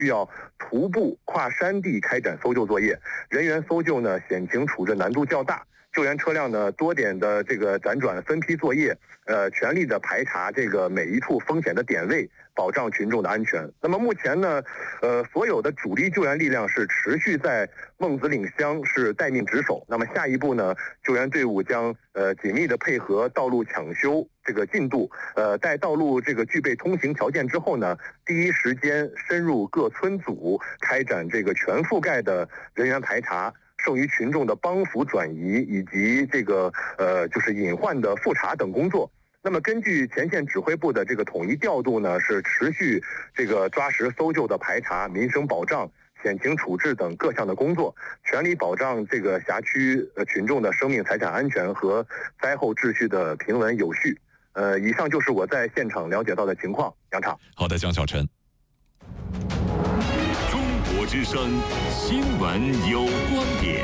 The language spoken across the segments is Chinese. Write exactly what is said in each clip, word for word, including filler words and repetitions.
需要徒步跨山地开展搜救作业，人员搜救呢险情处置难度较大。救援车辆呢多点的这个辗转分批作业，呃，全力的排查这个每一处风险的点位，保障群众的安全。那么目前呢，呃，所有的主力救援力量是持续在孟子岭乡是待命值守。那么下一步呢，救援队伍将呃紧密的配合道路抢修这个进度，呃，在道路这个具备通行条件之后呢，第一时间深入各村组，开展这个全覆盖的人员排查。剩余群众的帮扶转移以及这个呃就是隐患的复查等工作。那么根据前线指挥部的这个统一调度呢，是持续这个抓实搜救的排查、民生保障、险情处置等各项的工作，全力保障这个辖区呃群众的生命财产安全和灾后秩序的平稳有序。呃，以上就是我在现场了解到的情况。杨畅。 好的，江小晨。 中国之声新闻有观点，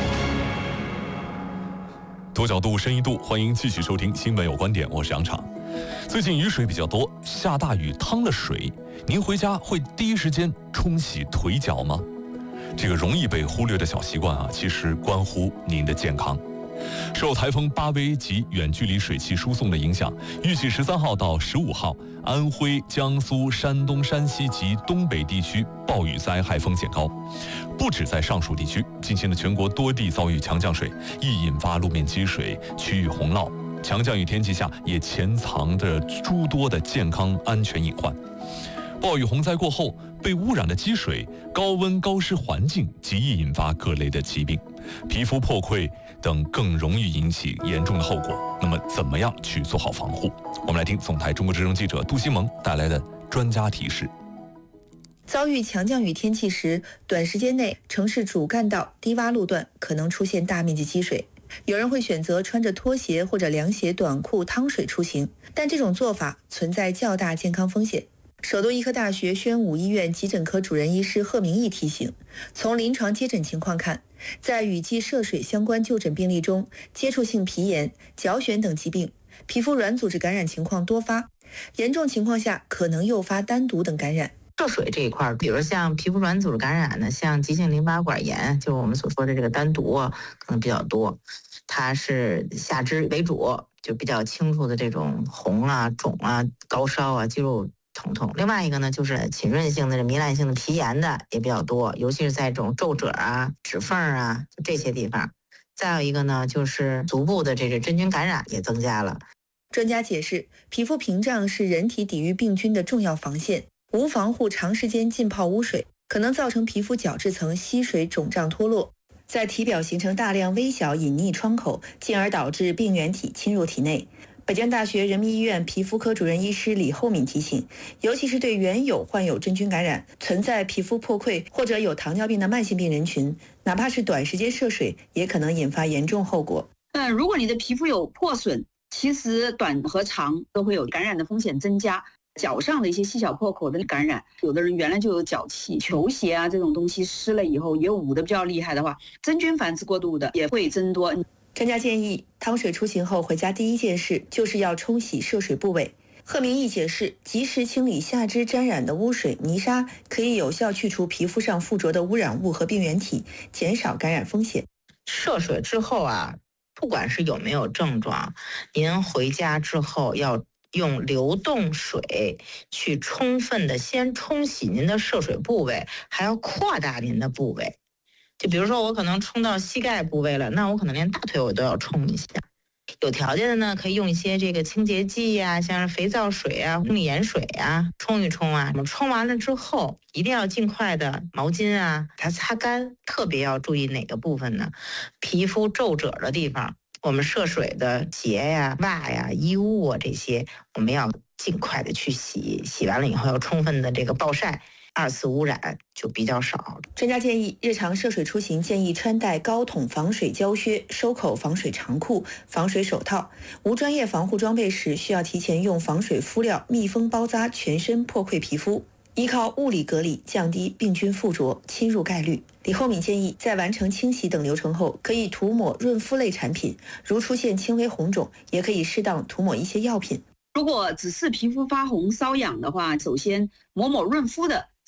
多角度、深一度，欢迎继续收听新闻有观点，我是杨畅。最近雨水比较多，下大雨趟了水，您回家会第一时间冲洗腿脚吗？这个容易被忽略的小习惯啊，其实关乎您的健康。受台风巴威及远距离水汽输送的影响，预计十三号到十五号，安徽、江苏、山东、山西及东北地区暴雨灾害风险高。不止在上述地区，近期的全国多地遭遇强降水，易引发路面积水、区域洪涝。强降雨天气下，也潜藏着诸多的健康安全隐患。暴雨洪灾过后，被污染的积水、高温高湿环境极易引发各类的疾病，皮肤破溃等更容易引起严重的后果。那么，怎么样去做好防护？我们来听总台中国之声记者杜西蒙带来的专家提示。 遭遇强降雨天气时，短时间内城市主干道、低洼路段可能出现大面积积水。有人会选择穿着拖鞋或者凉鞋、短裤趟水出行，但这种做法存在较大健康风险。首都医科大学宣武医院急诊科主任医师贺明义提醒，从临床接诊情况看，在雨季涉水相关就诊病例中，接触性皮炎、脚癣等疾病、皮肤软组织感染情况多发，严重情况下可能诱发单毒等感染。 涉水这一块，比如像皮肤软组织感染呢，像急性淋巴管炎，就是我们所说的这个单毒啊，可能比较多。它是下肢为主，就比较清楚的这种红啊、肿啊、高烧啊、肌肉疼痛。另外一个呢，就是浸润性的、糜烂性的皮炎的也比较多，尤其是在这种皱褶啊、指缝啊这些地方。再有一个呢，就是足部的这个真菌感染也增加了。 专家解释，皮肤屏障是人体抵御病菌的重要防线，无防护长时间浸泡污水，可能造成皮肤角质层吸水肿胀脱落，在体表形成大量微小隐匿窗口，进而导致病原体侵入体内。北京大学人民医院皮肤科主任医师李厚敏提醒，尤其是对原有患有真菌感染、存在皮肤破溃或者有糖尿病的慢性病人群，哪怕是短时间涉水，也可能引发严重后果。 嗯，如果你的皮肤有破损，其实短和长都会有感染的风险增加。脚上的一些细小破口的感染，有的人原来就有脚气，球鞋啊这种东西湿了以后也捂得比较厉害的话，真菌繁殖过度的也会增多。 专家建议，趟水出行后回家第一件事就是要冲洗涉水部位。贺明义解释，及时清理下肢沾染的污水、泥沙，可以有效去除皮肤上附着的污染物和病原体，减少感染风险。 涉水之后啊，不管是有没有症状，您回家之后要用流动水去充分的先冲洗您的涉水部位，还要扩大您的部位。就比如说我可能冲到膝盖部位了，那我可能连大腿我都要冲一下。有条件的呢，可以用一些这个清洁剂呀、啊，像是肥皂水啊、生理盐水啊，冲一冲啊。我们冲完了之后，一定要尽快的毛巾啊，把它擦干。特别要注意哪个部分呢？皮肤皱褶的地方，我们涉水的鞋呀、袜呀、衣物啊这些，我们要尽快的去洗。洗完了以后要充分的这个暴晒。二次污染就比较少。 专家建议，日常涉水出行建议穿戴高筒防水胶靴、收口防水长裤、防水手套。无专业防护装备时，需要提前用防水敷料密封包扎全身破溃皮肤，依靠物理隔离降低病菌附着侵入概率。李厚敏建议，在完成清洗等流程后，可以涂抹润肤类产品，如出现轻微红肿，也可以适当涂抹一些药品。 如果只是皮肤发红、瘙痒的话，首先抹抹润肤的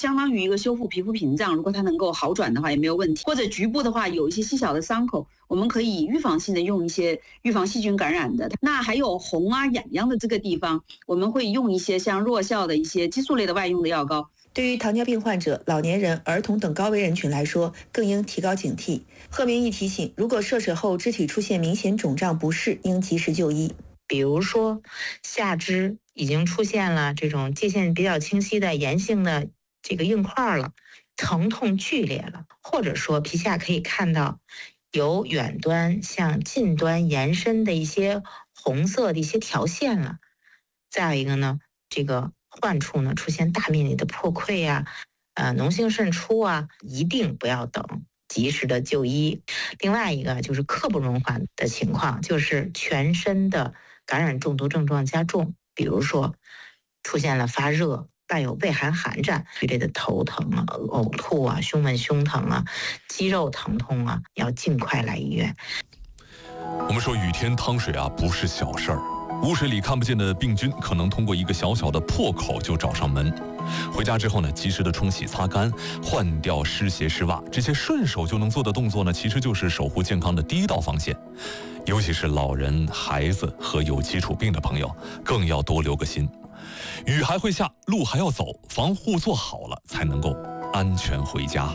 相当于一个修复皮肤屏障，如果它能够好转的话也没有问题。或者局部的话有一些细小的伤口，我们可以预防性的用一些预防细菌感染的。那还有红啊痒痒的这个地方，我们会用一些像弱效的一些激素类的外用的药膏。 对于糖尿病患者、老年人、儿童等高危人群来说，更应提高警惕。贺明义提醒，如果射水后肢体出现明显肿胀不适，应及时就医。 比如说下肢已经出现了这种界限比较清晰的炎性的这个硬块了，疼痛剧烈了，或者说皮下可以看到由远端向近端延伸的一些红色的一些条线了。再有一个呢，这个患处呢出现大面积的破溃啊，呃，脓性渗出啊，一定不要等，及时的就医。另外一个就是刻不容缓的情况，就是全身的感染中毒症状加重，比如说出现了发热、伴有畏寒寒战剧烈的头疼啊、呕吐啊、胸闷胸疼啊、肌肉疼痛啊，要尽快来医院。 我们说雨天趟水啊，不是小事儿。污水里看不见的病菌可能通过一个小小的破口就找上门。回家之后呢，及时的冲洗擦干，换掉湿鞋湿袜，这些顺手就能做的动作呢，其实就是守护健康的第一道防线。尤其是老人、孩子和有基础病的朋友，更要多留个心。雨还会下，路还要走，防护做好了，才能够安全回家。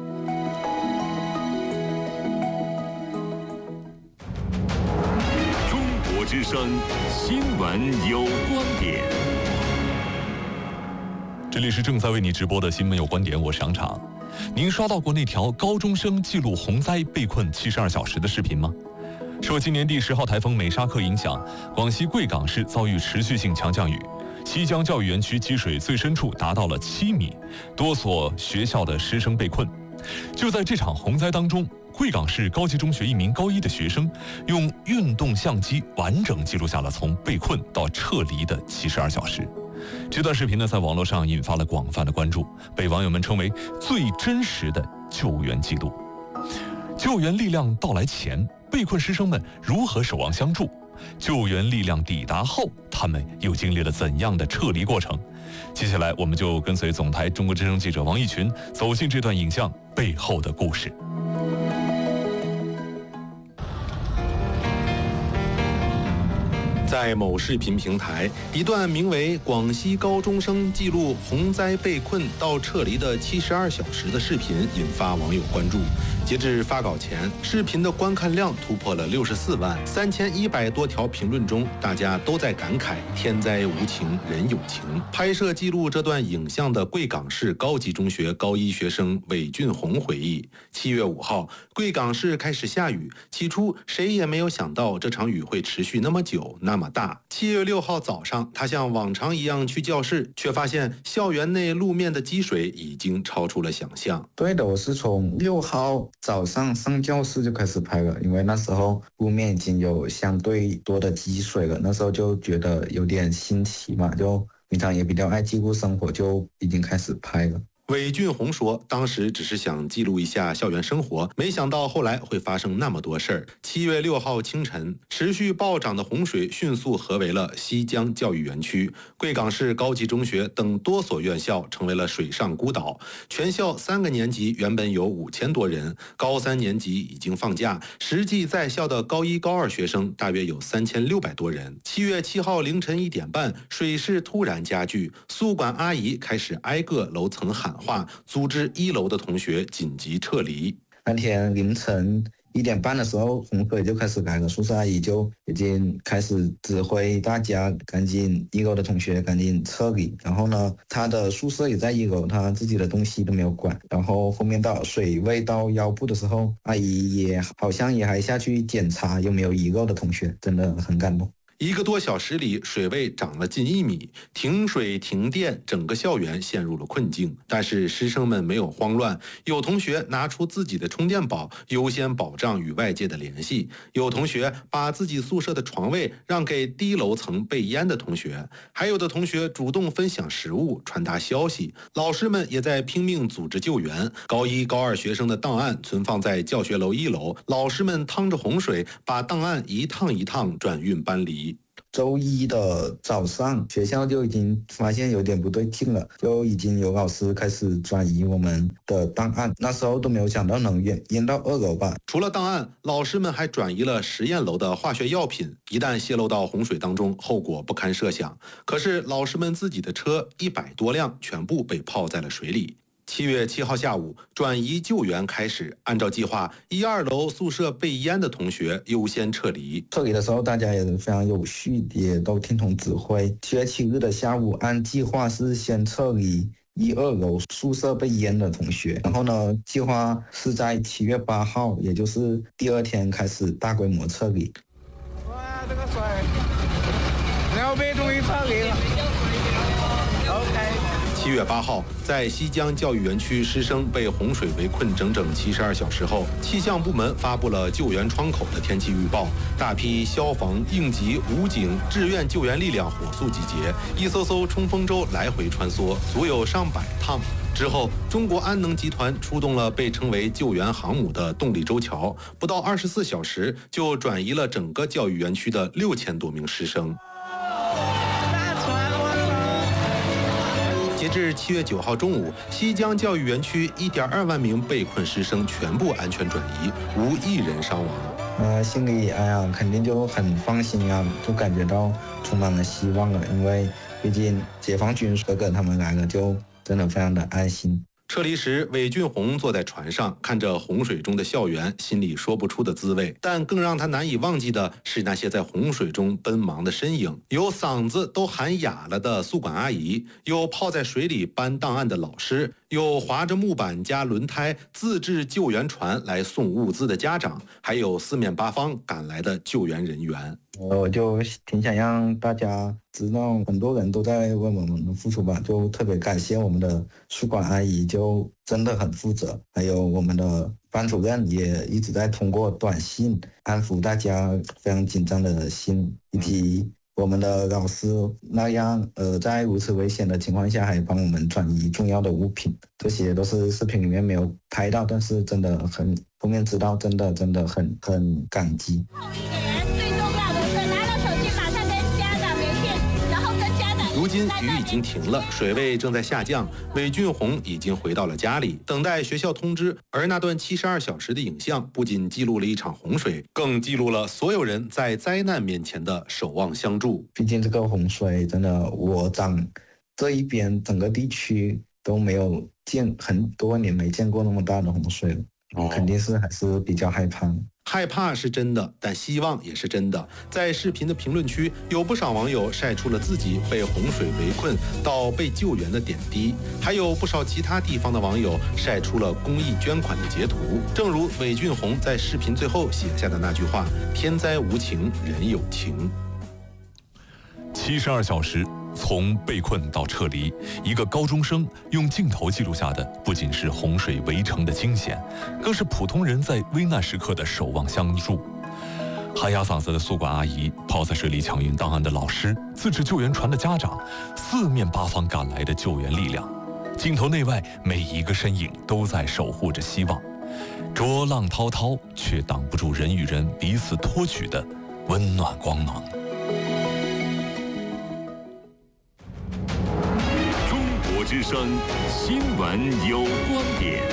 之声新闻有观点， 这里是正在为你直播的新闻有观点，我是杨昶。您刷到过那条高中生记录洪灾被困七十二小时的视频吗？受今年第十号台风美沙克影响，广西贵港市遭遇持续性强降雨，西江教育园区积水最深处达到了七米，多所学校的师生被困。就在这场洪灾当中，贵港市高级中学一名高一的学生用运动相机完整记录下了从被困到撤离的七十二小时。这段视频呢，在网络上引发了广泛的关注，被网友们称为最真实的救援记录。救援力量到来前，被困师生们如何守望相助？救援力量抵达后，他们又经历了怎样的撤离过程？接下来，我们就跟随总台中国之声记者王一群走进这段影像背后的故事。 在某视频平台，一段名为“广西高中生记录洪灾被困到撤离的七十二小时”的视频引发网友关注。截至发稿前，视频的观看量突破了六十四万，三千一百多条评论中，大家都在感慨天灾无情，人有情。拍摄记录这段影像的贵港市高级中学高一学生韦俊宏回忆，七月五号，贵港市开始下雨，起初谁也没有想到这场雨会持续那么久，那么大。七月六号早上，他像往常一样去教室，却发现校园内路面的积水已经超出了想象。 对的，我是从六号早上上教室就开始拍了，因为那时候路面已经有相对多的积水了，那时候就觉得有点新奇嘛，就平常也比较爱记录生活，就已经开始拍了。 韦俊宏说，当时只是想记录一下校园生活，没想到后来会发生那么多事儿。七月六号清晨，持续暴涨的洪水迅速合围了西江教育园区、贵港市高级中学等多所院校，成为了水上孤岛。全校三个年级原本有五千多人，高三年级已经放假，实际在校的高一、高二学生大约有三千六百多人。七月七号凌晨一点半，水势突然加剧，宿管阿姨开始挨个楼层喊话，组织一楼的同学紧急撤离。 那天凌晨一点半的时候，洪水就开始来了，宿舍阿姨就已经开始指挥大家赶紧一楼的同学赶紧撤离。然后呢，他的宿舍也在一楼，他自己的东西都没有管。然后后面到水位到腰部的时候，阿姨也好像也还下去检查有没有遗漏的同学，真的很感动。 一个多小时里，水位涨了近一米，停水停电，整个校园陷入了困境。但是师生们没有慌乱，有同学拿出自己的充电宝，优先保障与外界的联系；有同学把自己宿舍的床位让给低楼层被淹的同学，还有的同学主动分享食物、传达消息。老师们也在拼命组织救援。高一、高二学生的档案存放在教学楼一楼，老师们趟着洪水，把档案一趟一趟转运搬离。 周一的早上，学校就已经发现有点不对劲了，就已经有老师开始转移我们的档案。那时候都没有想到能淹淹到二楼吧。 除了档案，老师们还转移了实验楼的化学药品，一旦泄漏到洪水当中，后果不堪设想。可是老师们自己的车一百多辆全部被泡在了水里。七月七号下午，转移救援开始。按照计划，一二楼宿舍被淹的同学优先撤离。 撤离的时候，大家也是非常有序，也都听从指挥。七月七日的下午，按计划是先撤离一二楼宿舍被淹的同学，然后呢，计划是在七月八号，也就是第二天开始大规模撤离。 哇，这个水，两边终于撤离了。OK。 七月八号，在西江教育园区师生被洪水围困整整七十二小时后，气象部门发布了救援窗口的天气预报，大批消防、应急、武警、志愿救援力量火速集结，一艘艘冲锋舟来回穿梭，足有上百趟。之后，中国安能集团出动了被称为救援航母的动力舟桥，不到二十四小时就转移了整个教育园区的六千多名师生。截至七月九号中午，西江教育园区一点二万名被困师生全部安全转移，无一人伤亡。 呃，心里哎呀，肯定就很放心啊，就感觉到充满了希望了，因为毕竟解放军哥哥他们来了，就真的非常的安心。 撤离时，韦俊宏坐在船上，看着洪水中的校园，心里说不出的滋味。但更让他难以忘记的是那些在洪水中奔忙的身影，有嗓子都喊哑了的宿管阿姨，有泡在水里搬档案的老师，有划着木板加轮胎自制救援船来送物资的家长，还有四面八方赶来的救援人员。 我就挺想让大家知道，很多人都在为我们的付出吧，就特别感谢我们的宿管阿姨，就真的很负责，还有我们的班主任也一直在通过短信安抚大家非常紧张的心，以及我们的老师那样呃，在如此危险的情况下还帮我们转移重要的物品，这些都是视频里面没有拍到，但是真的很后面知道，真的真的很很感激。 如今雨已经停了，水位正在下降，韦俊宏已经回到了家里，等待学校通知。而那段七十二小时的影像，不仅记录了一场洪水，更记录了所有人在灾难面前的守望相助。 毕竟这个洪水真的，我长这一边整个地区都没有见，很多年没见过那么大的洪水了，哦、肯定是还是比较害怕。 害怕是真的，但希望也是真的。在视频的评论区，有不少网友晒出了自己被洪水围困到被救援的点滴，还有不少其他地方的网友晒出了公益捐款的截图。正如韦俊宏在视频最后写下的那句话：“天灾无情，人有情。” 七十二小时，从被困到撤离，一个高中生用镜头记录下的不仅是洪水围城的惊险，更是普通人在危难时刻的守望相助。喊哑嗓子的宿管阿姨，泡在水里抢运档案的老师，自制救援船的家长，四面八方赶来的救援力量，镜头内外每一个身影都在守护着希望。浊浪滔滔，却挡不住人与人彼此托举的温暖光芒。 之声新闻有观点，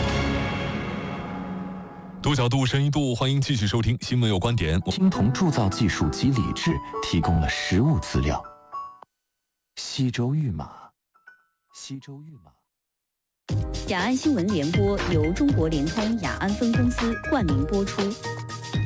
多角度、深一度，欢迎继续收听《新闻有观点》。 青铜铸造技术及礼制提供了实物资料。西周御马，西周御马。 雅安新闻联播由中国联通雅安分公司冠名播出。